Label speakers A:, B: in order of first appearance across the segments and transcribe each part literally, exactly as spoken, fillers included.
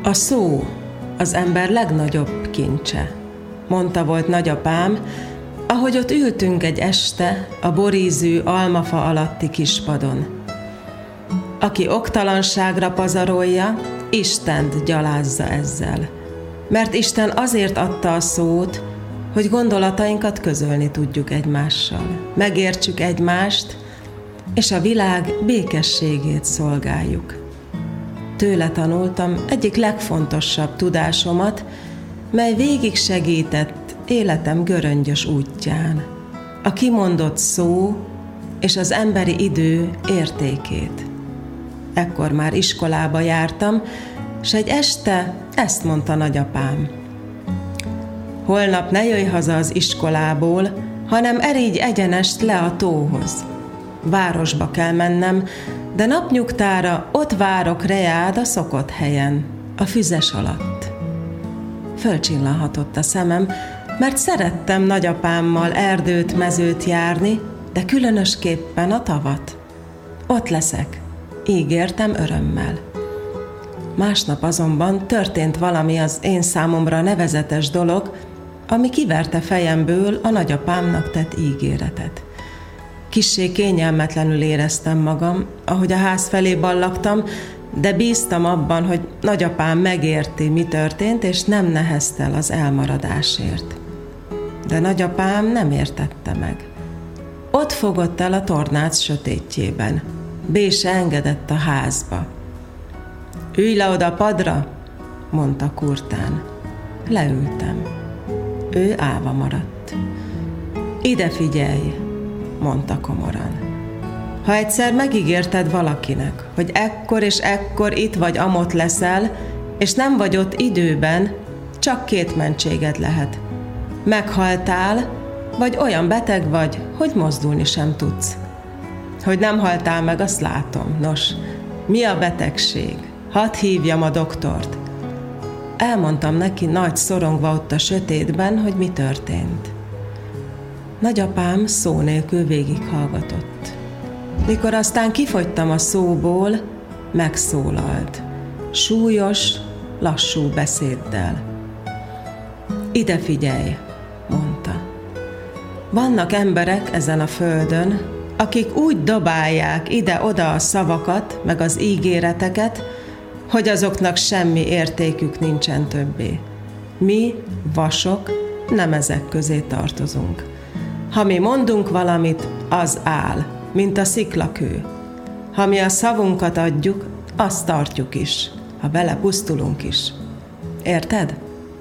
A: A szó az ember legnagyobb kincse, mondta volt nagyapám, ahogy ott ültünk egy este a borízű almafa alatti kispadon. Aki oktalanságra pazarolja, Istent gyalázza ezzel, mert Isten azért adta a szót, hogy gondolatainkat közölni tudjuk egymással, megértsük egymást, és a világ békességét szolgáljuk. Tőle tanultam egyik legfontosabb tudásomat, mely végig segített életem göröngyös útján, a kimondott szó és az emberi idő értékét. Ekkor már iskolába jártam, s egy este ezt mondta nagyapám. Holnap ne jöjj haza az iskolából, hanem erígy egyenest le a tóhoz. Városba kell mennem, de napnyugtára ott várok reád a szokott helyen, a füzes alatt. Fölcsillanhatott a szemem, mert szerettem nagyapámmal erdőt, mezőt járni, de különösképpen a tavat. Ott leszek, ígértem örömmel. Másnap azonban történt valami az én számomra nevezetes dolog, ami kiverte fejemből a nagyapámnak tett ígéretet. Kissé kényelmetlenül éreztem magam, ahogy a ház felé ballagtam, de bíztam abban, hogy nagyapám megérti, mi történt, és nem neheztel az elmaradásért. De nagyapám nem értette meg. Ott fogott el a tornác sötétjében. Bé se engedett a házba. Ülj le oda a padra, mondta kurtán. Leültem. Ő állva maradt. Ide figyelj, mondta komoran. Ha egyszer megígérted valakinek, hogy ekkor és ekkor itt vagy amott leszel, és nem vagy ott időben, csak két mentséged lehet. Meghaltál, vagy olyan beteg vagy, hogy mozdulni sem tudsz. Hogy nem haltál meg, azt látom. Nos, mi a betegség? Hadd hívjam a doktort. Elmondtam neki nagy szorongva ott a sötétben, hogy mi történt. Nagyapám szó nélkül végighallgatott. Mikor aztán kifogytam a szóból, megszólalt. Súlyos, lassú beszéddel. Ide figyelj, mondta. Vannak emberek ezen a földön, akik úgy dobálják ide-oda a szavakat, meg az ígéreteket, hogy azoknak semmi értékük nincsen többé. Mi, vasok, nem ezek közé tartozunk. Ha mi mondunk valamit, az áll, mint a sziklakő. Ha mi a szavunkat adjuk, azt tartjuk is, ha belepusztulunk is. Érted?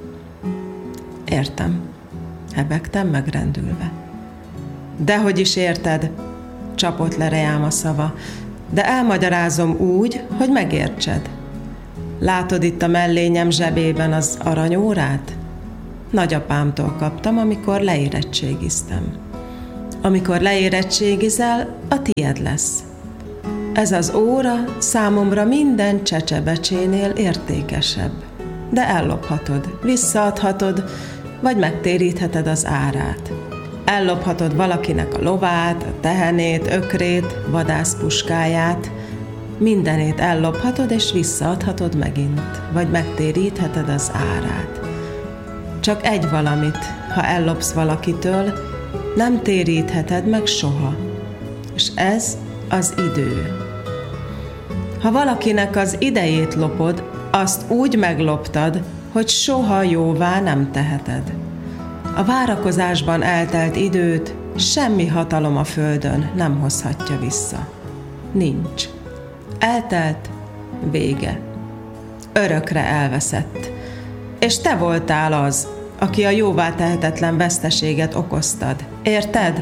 A: Értem. Hebegtem megrendülve. Dehogy is érted, csapott le reám a szava, de elmagyarázom úgy, hogy megértsed. Látod itt a mellényem zsebében az aranyórát? Nagyapámtól kaptam, amikor leérettségiztem. Amikor leérettségizel, a tied lesz. Ez az óra számomra minden csecsebecsénél értékesebb. De ellophatod, visszaadhatod, vagy megtérítheted az árát. Ellophatod valakinek a lovát, a tehenét, ökrét, vadászpuskáját. Mindenét ellophatod és visszaadhatod megint, vagy megtérítheted az árát. Csak egy valamit, ha ellopsz valakitől, nem térítheted meg soha. És ez az idő. Ha valakinek az idejét lopod, azt úgy megloptad, hogy soha jóvá nem teheted. A várakozásban eltelt időt semmi hatalom a földön nem hozhatja vissza. Nincs. Eltelt, vége. Örökre elveszett. És te voltál az, aki a jóvá tehetetlen veszteséget okoztad. Érted?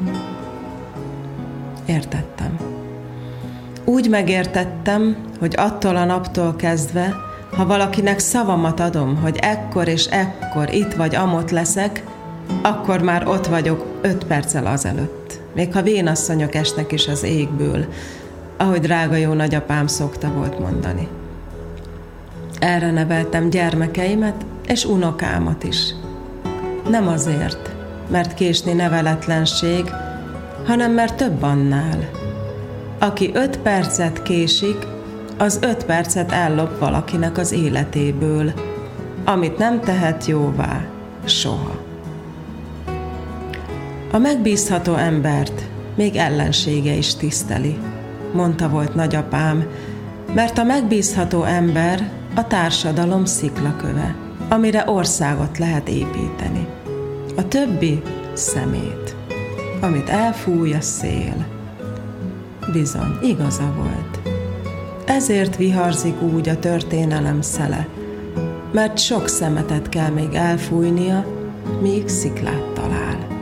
A: Értettem. Úgy megértettem, hogy attól a naptól kezdve, ha valakinek szavamat adom, hogy ekkor és ekkor itt vagy amott leszek, akkor már ott vagyok öt perccel azelőtt. Még ha vénasszonyok esnek is az égből, ahogy drága jó nagyapám szokta volt mondani. Erre neveltem gyermekeimet és unokámat is. Nem azért, mert késni neveletlenség, hanem mert több annál. Aki öt percet késik, az öt percet ellop valakinek az életéből, amit nem tehet jóvá soha. A megbízható embert még ellensége is tiszteli, mondta volt nagyapám, mert a megbízható ember a társadalom sziklaköve, amire országot lehet építeni. A többi szemét, amit elfúj a szél. Bizony, igaza volt. Ezért viharzik úgy a történelem szele, mert sok szemetet kell még elfújnia, míg sziklát talál.